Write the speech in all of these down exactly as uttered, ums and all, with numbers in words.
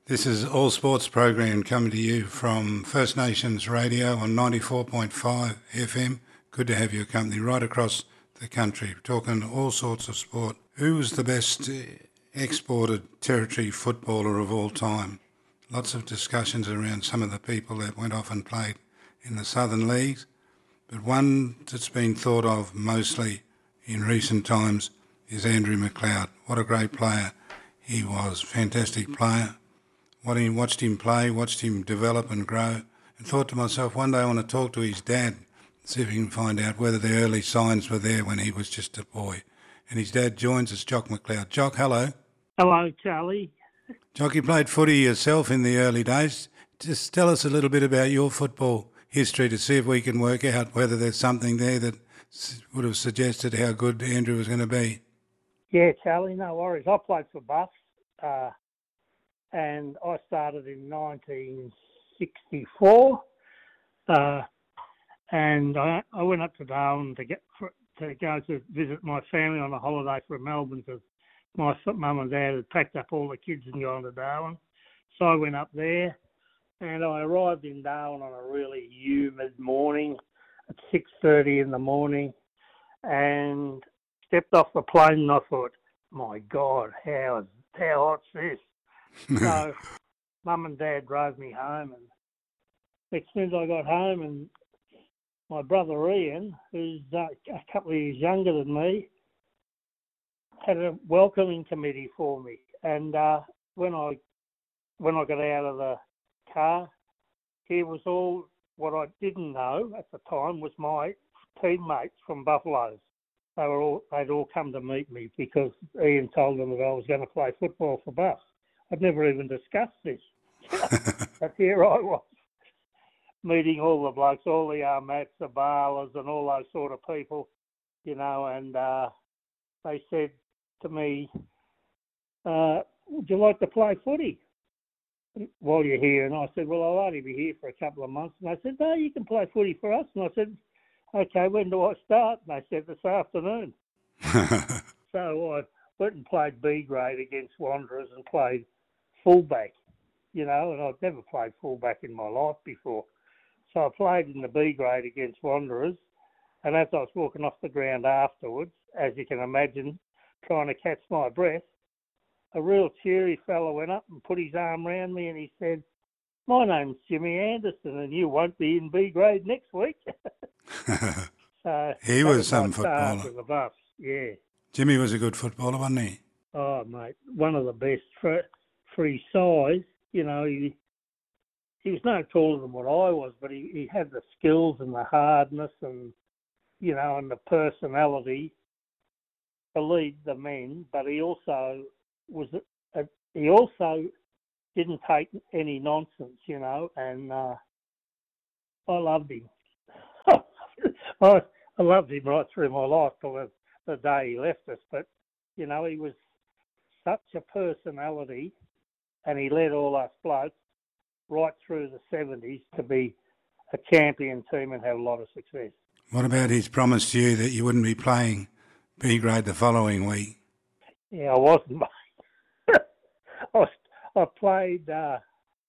This is All Sports Program coming to you from First Nations Radio on ninety-four point five F M. Good to have your company right across the country, talking all sorts of sport. Who was the best exported territory footballer of all time? Lots of discussions around some of the people that went off and played in the Southern Leagues, but one that's been thought of mostly in recent times is Andrew McLeod. What a great player he was, fantastic player. What I watched him play, watched him develop and grow, and thought to myself, one day I want to talk to his dad, see if we can find out whether the early signs were there when he was just a boy. And his dad joins us, Jock McLeod. Jock, hello. Hello, Charlie. Jock, you played footy yourself in the early days. Just tell us a little bit about your football history to see if we can work out whether there's something there that would have suggested how good Andrew was going to be. Yeah, Charlie, no worries. I played for Buffs. Uh, and I started in nineteen sixty-four, uh, and I, I went up to Darwin to get for, to go to visit my family on a holiday from Melbourne because my mum and dad had packed up all the kids and gone to Darwin. So I went up there, and I arrived in Darwin on a really humid morning at six thirty in the morning, and stepped off the plane, and I thought, my God, how how hot's this? So Mum and Dad drove me home, and as soon as I got home, and my brother Ian, who's uh, a couple of years younger than me, had a welcoming committee for me. And uh, when I when I got out of the car, here was all what I didn't know at the time was my teammates from Buffaloes. They were all they'd all come to meet me because Ian told them that I was going to play football for Buffs. I'd never even discussed this. But here I was, meeting all the blokes, all the Armats, the Barlas and all those sort of people, you know, and uh, they said to me, uh, would you like to play footy while you're here? And I said, well, I'll only be here for a couple of months. And they said, no, you can play footy for us. And I said, okay, when do I start? And they said, this afternoon. So I went and played B grade against Wanderers and played fullback, you know, and I'd never played fullback in my life before. So I played in the B grade against Wanderers, and as I was walking off the ground afterwards, as you can imagine, trying to catch my breath, a real cheery fella went up and put his arm round me and he said, my name's Jimmy Anderson and you won't be in B grade next week. So he was, was some footballer. The Buffs, yeah. Jimmy was a good footballer, wasn't he? Oh, mate, one of the best for, for his size. You know, he he was no taller than what I was, but he, he had the skills and the hardness and, you know, and the personality to lead the men, but he also was, a, he also didn't take any nonsense, you know, and uh, I loved him. I, I loved him right through my life till the, the day he left us, but, you know, he was such a personality and he led all us blokes right through the seventies to be a champion team and have a lot of success. What about his promise to you that you wouldn't be playing B grade the following week? Yeah, I wasn't. I, was, I played, uh,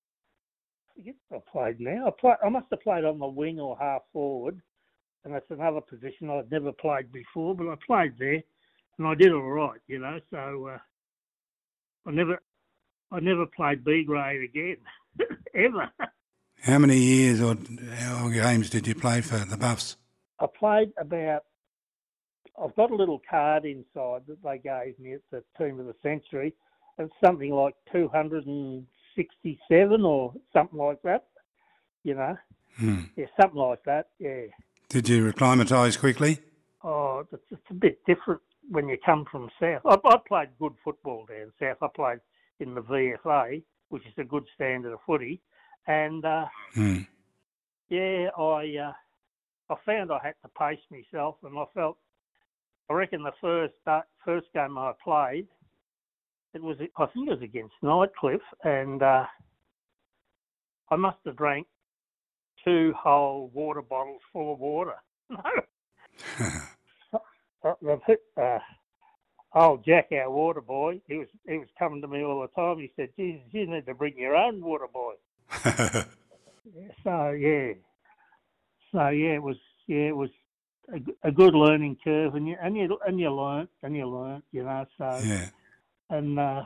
I forget what I played now. I, play, I must have played on the wing or half forward, and that's another position I'd never played before, but I played there, and I did all right, you know, so uh, I never I never played B grade again, ever. How many years or how games did you play for the Buffs? I played about, I've got a little card inside that they gave me at the Team of the Century. It's something like two hundred sixty-seven or something like that, you know. Hmm. Yeah, something like that, yeah. Did you acclimatise quickly? Oh, it's, it's a bit different when you come from South. I, I played good football down South. I played in the V F A, which is a good standard of footy. And, uh, hmm. yeah, I uh, I found I had to pace myself, and I felt, I reckon the first uh, first game I played, it was, I think it was against Nightcliff, and uh, I must have drank two whole water bottles full of water. No. uh, oh, Jack, our water boy, he was he was coming to me all the time. He said, Jesus, you need to bring your own water boy. So, yeah. So, yeah, it was, yeah, it was a, a good learning curve, and you, and you, and you learnt, and you learnt, you know, so. Yeah. And uh,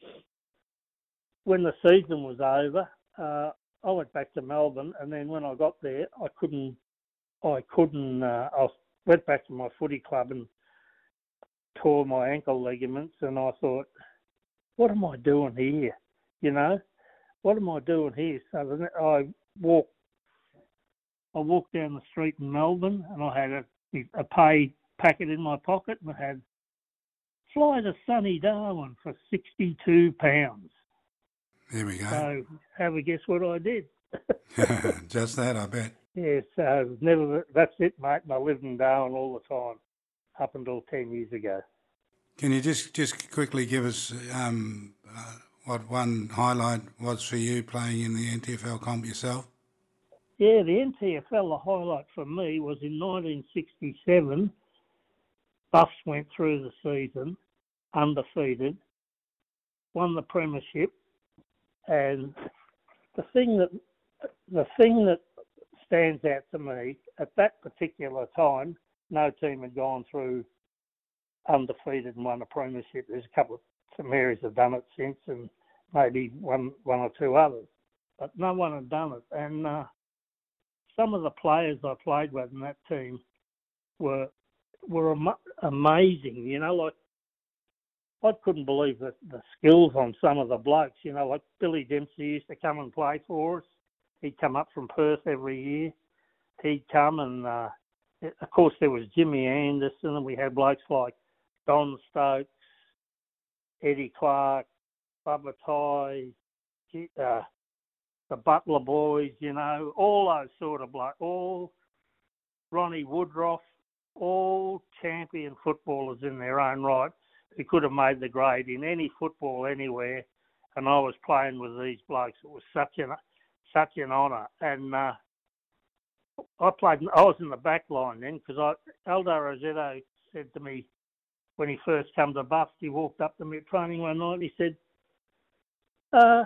when the season was over, uh, I went back to Melbourne, and then when I got there, I couldn't, I couldn't, uh, I went back to my footy club and tore my ankle ligaments, and I thought, what am I doing here? You know, what am I doing here? So then I walked, I walked down the street in Melbourne, and I had a, a pay packet in my pocket, and I had fly to sunny Darwin for sixty-two pounds. There we go. So have a guess what I did. Just that, I bet. Yeah, so never. That's it, mate. And I lived in Darwin all the time, up until ten years ago. Can you just, just quickly give us um, uh, what one highlight was for you playing in the N T F L comp yourself? Yeah, the N T F L, the highlight for me was in nineteen sixty-seven. Buffs went through the season undefeated, won the premiership, and the thing that the thing that stands out to me at that particular time, no team had gone through undefeated and won a premiership. There's a couple of some areas have done it since, and maybe one one or two others, but no one had done it. And uh, some of the players I played with in that team were were am- amazing. You know, like I couldn't believe the, the skills on some of the blokes. You know, like Billy Dempsey used to come and play for us. He'd come up from Perth every year. He'd come and, uh, of course, there was Jimmy Anderson, and we had blokes like Don Stokes, Eddie Clark, Bubba Ty, uh, the Butler boys, you know, all those sort of blokes, all Ronnie Woodruff, all champion footballers in their own right who could have made the grade in any football anywhere. And I was playing with these blokes. It was such an such an honour. And uh, I played. I was in the back line then because I Aldo Rosetto said to me when he first came to Buffs, he walked up to me at training one night and he said, uh,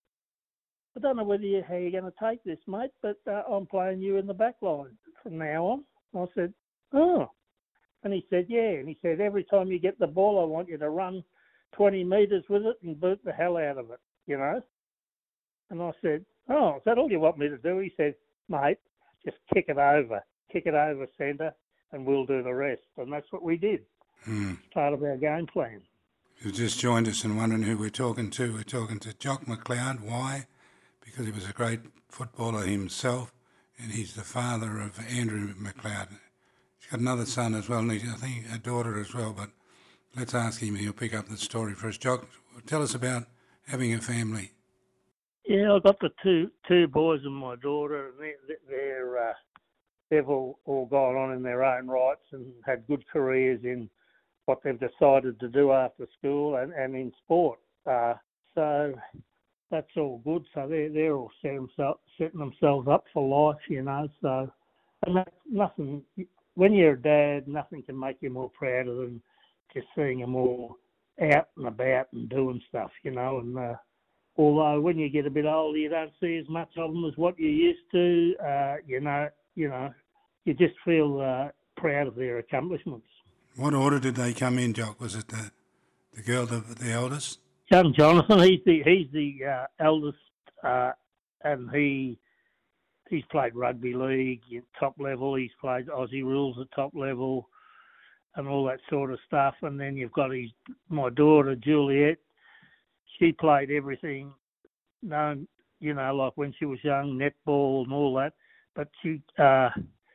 I don't know whether you, how you're going to take this, mate, but uh, I'm playing you in the back line from now on. I said, oh. And he said, yeah. And he said, every time you get the ball, I want you to run twenty metres with it and boot the hell out of it, you know. And I said, oh, is that all you want me to do? He said, mate, just kick it over. Kick it over centre and we'll do the rest. And that's what we did. Hmm. It's part of our game plan. You've just joined us and wondering who we're talking to. We're talking to Jock McLeod. Why? Because he was a great footballer himself, and he's the father of Andrew McLeod. He's got another son as well, and he, I think a daughter as well, but let's ask him. He'll pick up the story for us. Jock, tell us about having a family. Yeah, I've got the two two boys and my daughter, and they're, they're uh, they've all, all gone on in their own rights and had good careers in what they've decided to do after school and, and in sport. Uh, so that's all good. So they're, they're all set themselves, setting themselves up for life, you know. So, and that's nothing, when you're a dad, nothing can make you more prouder than just seeing them all out and about and doing stuff, you know. And uh, although when you get a bit older, you don't see as much of them as what you used to, uh, you know, you know, you just feel uh, proud of their accomplishments. What order did they come in, Jock? Was it the the girl, the, the eldest? Young Jonathan, he's the he's the uh, eldest, uh, and he he's played rugby league at top level. He's played Aussie rules at top level, and all that sort of stuff. And then you've got his my daughter Juliet. She played everything known, you know, like when she was young, netball and all that. But she uh,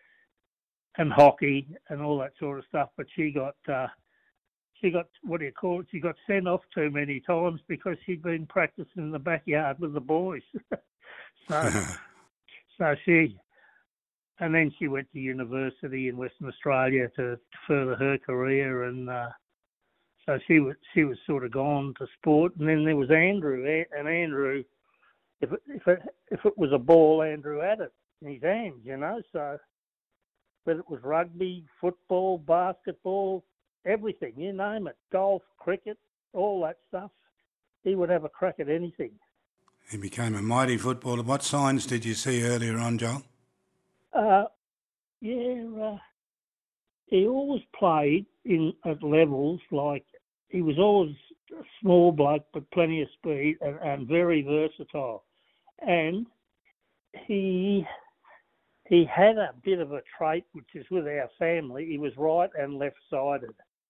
and hockey and all that sort of stuff. But she got. Uh, She got, what do you call it, she got sent off too many times because she'd been practicing in the backyard with the boys. so so she, and then she went to university in Western Australia to further her career, and uh, so she was, she was sort of gone to sport. And then there was Andrew, and Andrew, if it, if it, if it was a ball, Andrew had it in his hands, you know, so whether it was rugby, football, basketball, everything, you name it, golf, cricket, all that stuff. He would have a crack at anything. He became a mighty footballer. What signs did you see earlier on, Joel? Uh, yeah, uh, he always played in at levels like he was always a small bloke but plenty of speed and, and very versatile. And he he had a bit of a trait which is with our family. He was right and left-sided.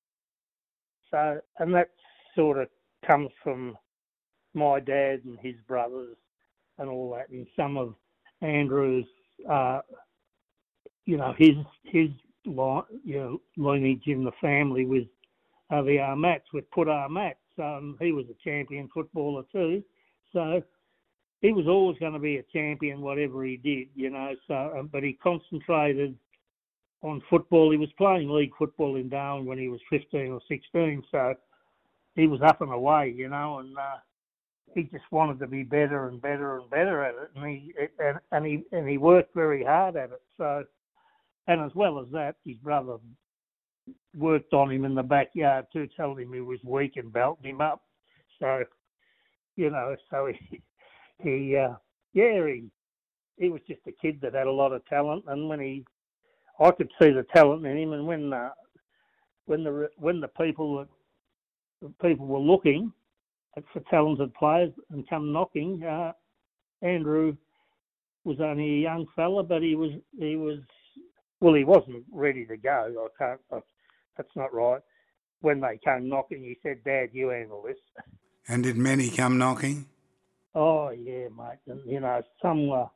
So, and that sort of comes from my dad and his brothers and all that, and some of Andrew's, uh, you know, his his line, you know, lineage in the family with uh, the Armats, with Put Armats. Um, he was a champion footballer too, so he was always going to be a champion, whatever he did, you know. So, um, but he concentrated on football. He was playing league football in Darwin when he was fifteen or sixteen, so he was up and away, you know, and uh, he just wanted to be better and better and better at it, and he and, and he and he worked very hard at it. So, and as well as that, his brother worked on him in the backyard too, told him he was weak and belted him up. So, you know, so he he uh, yeah he he was just a kid that had a lot of talent, and when he I could see the talent in him, and when uh, when the when the people were the people were looking for talented players and come knocking, uh, Andrew was only a young fella, but he was he was well, he wasn't ready to go. I can't. I, that's not right. When they came knocking, he said, "Dad, you handle this." And did many come knocking? Oh yeah, mate. And you know, some. Uh,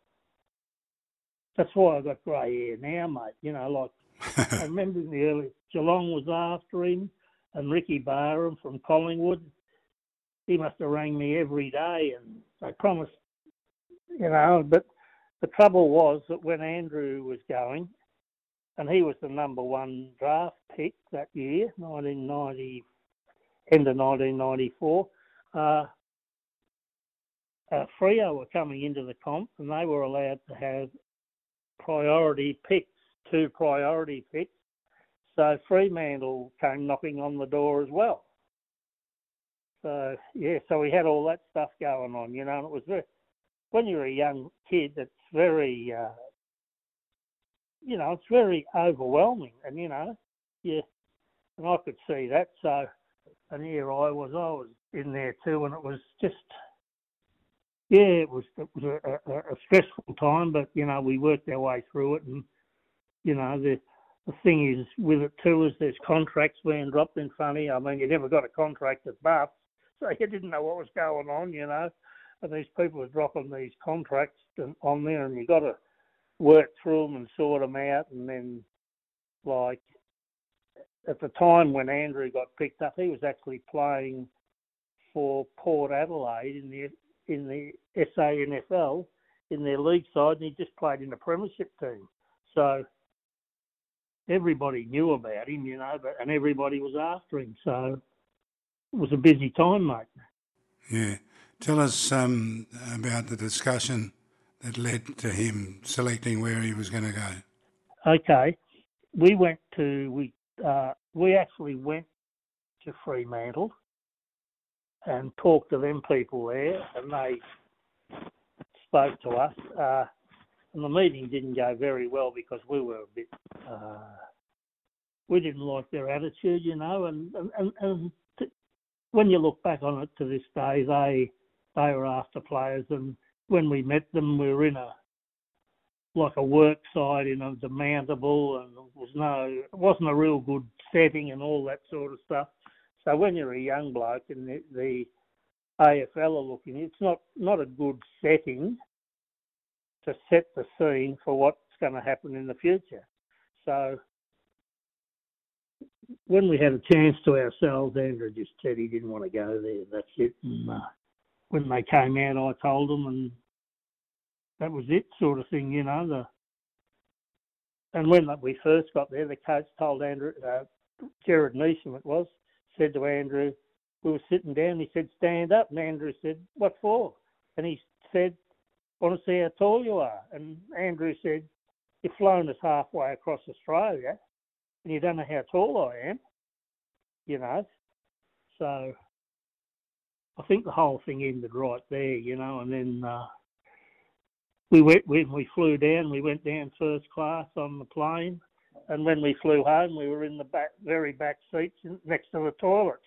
that's why I got grey hair now, mate. You know, like I remember in the early Geelong was after him, and Ricky Barham from Collingwood. He must have rang me every day, and I promised, you know. But the trouble was that when Andrew was going, and he was the number one draft pick that year, nineteen ninety, end of nineteen ninety-four. Uh, uh, Freo were coming into the comp, and they were allowed to have priority picks, two priority picks. So Fremantle came knocking on the door as well. So, yeah, so we had all that stuff going on, you know, and it was very, when you're a young kid, it's very, uh, you know, it's very overwhelming, and, you know, yeah, and I could see that, so, and here I was, I was in there too, and it was just, yeah, it was, it was a, a, a stressful time, but, you know, we worked our way through it, and, you know, the the thing is with it too is there's contracts being dropped in front of you. I mean, you never got a contract at Bath, so you didn't know what was going on, you know. And these people are dropping these contracts on there, and you got to work through them and sort them out. And then, like, at the time when Andrew got picked up, he was actually playing for Port Adelaide in the in the S A N F L in their league side, and he just played in the premiership team. So everybody knew about him, you know, but and everybody was after him. So it was a busy time, mate. Yeah. Tell us um, about the discussion that led to him selecting where he was going to go. Okay. We went to, we uh, we actually went to Fremantle and talked to them people there, and they spoke to us. Uh, and the meeting didn't go very well because we were a bit, uh, we didn't like their attitude, you know, and, and, and, and t- when you look back on it to this day, they they were after players, and when we met them, we were in a like a work site in a demountable, and it was no, it wasn't a real good setting and all that sort of stuff. So when you're a young bloke and the, the A F L are looking, it's not not a good setting to set the scene for what's going to happen in the future. So when we had a chance to ourselves, Andrew just said he didn't want to go there. That's it. And uh, when they came out, I told them, and that was it, sort of thing, you know. The and when we first got there, the coach told Andrew, uh, Jared Neesham it was, said to Andrew, we were sitting down, he said, stand up. And Andrew said, what for? And he said, I want to see how tall you are. And Andrew said, you've flown us halfway across Australia and you don't know how tall I am. you know. So I think the whole thing ended right there, you know, and then uh, we went when we flew down, we went down first class on the plane, and when we flew home, we were in the back, very back seats next to the toilets.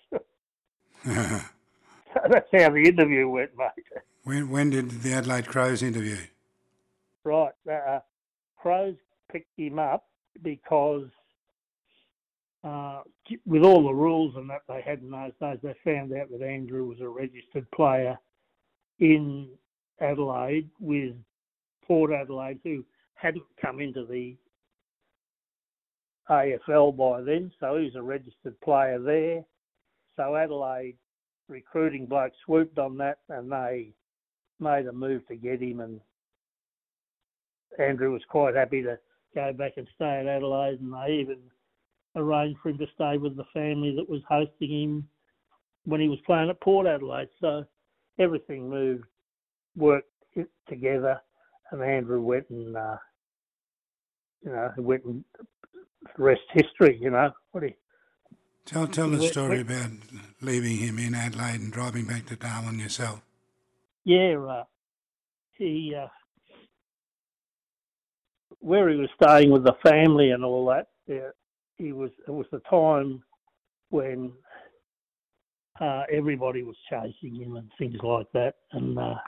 So that's how the interview went, mate. when when did the Adelaide Crows interview? Right, uh, Crows picked him up because uh, with all the rules and that they had in those days, they found out that Andrew was a registered player in Adelaide with Port Adelaide, who hadn't come into the A F L by then, so he was a registered player there. So Adelaide recruiting bloke swooped on that, and they made a move to get him, and Andrew was quite happy to go back and stay at Adelaide, and they even arranged for him to stay with the family that was hosting him when he was playing at Port Adelaide. So everything moved, worked together, and Andrew went and, uh, you know, went and the rest history, you know. What he, Tell tell the went, story went, about leaving him in Adelaide and driving back to Darwin yourself. Yeah, uh, he, uh, where he was staying with the family and all that, yeah, he was, it was the time when uh, everybody was chasing him and things like that. And uh,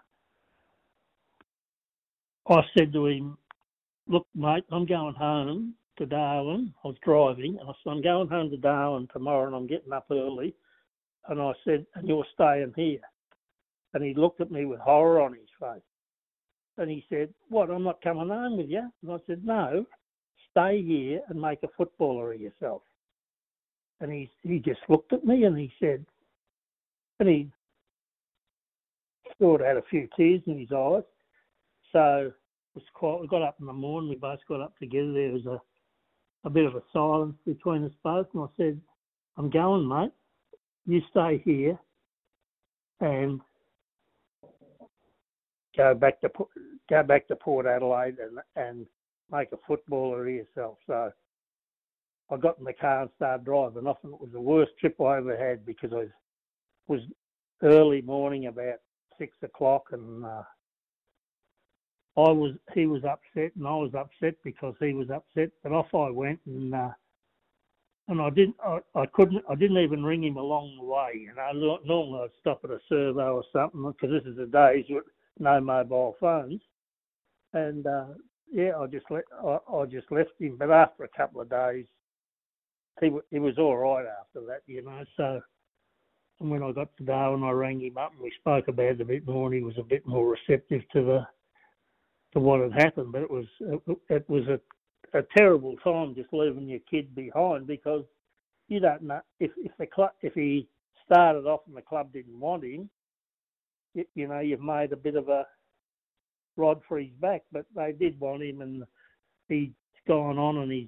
I said to him, look, mate, I'm going home to Darwin. I was driving, and I said, I'm going home to Darwin tomorrow, and I'm getting up early. And I said, and you're staying here. And he looked at me with horror on his face. And he said, what, I'm not coming home with you? And I said, no, stay here and make a footballer of yourself. And he he just looked at me and he said, and he sort of had a few tears in his eyes. So it was quite, we got up in the morning, we both got up together. There was a, a bit of a silence between us both. And I said, I'm going, mate. You stay here and go back to go back to Port Adelaide and and make a footballer of yourself. So I got in the car and started driving off, and it was the worst trip I ever had because I was, was early morning, about six o'clock, and uh, I was he was upset and I was upset because he was upset. But off I went, and uh, and I didn't I, I couldn't I didn't even ring him along the way. You know, normally I'd stop at a servo or something because this is the days with no mobile phones, and uh, yeah, I just let I, I just left him. But after a couple of days, he he was all right after that, you know. So, and when I got to Darwin, I rang him up and we spoke about it a bit more, and he was a bit more receptive to the to what had happened. But it was it, it was a a terrible time just leaving your kid behind, because you don't know if if the club if he started off and the club didn't want him. You, you know, you've made a bit of a rod for his back, but they did want him, and he's gone on and he's